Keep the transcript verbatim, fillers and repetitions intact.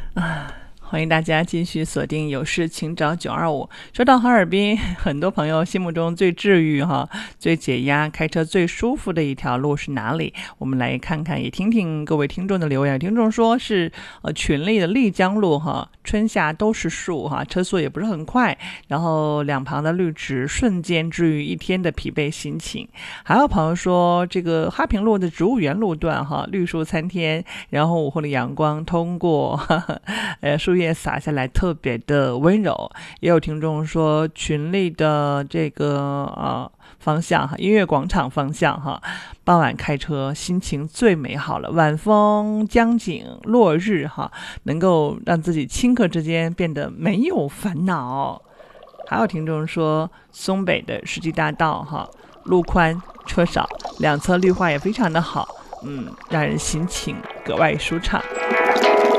啊，欢迎大家继续锁定有事请找九二五。说到哈尔滨，很多朋友心目中最治愈哈、最解压、开车最舒服的一条路是哪里？我们来看看，也听听各位听众的留言。听众说是呃群里的丽江路哈，春夏都是树哈，车速也不是很快，然后两旁的绿植瞬间治愈一天的疲惫心情。还有朋友说，这个哈平路的植物园路段哈，绿树参天，然后午后的阳光通过呵呵呃树叶洒下来，特别的温柔。也有听众说，群里的这个呃方向哈，音乐广场方向哈，傍晚开车心情最美好了，晚风江景落日哈，能够让自己顷刻之间变得没有烦恼。还有听众说，松北的世纪大道哈，路宽车少，两侧绿化也非常的好，嗯，让人心情格外舒畅。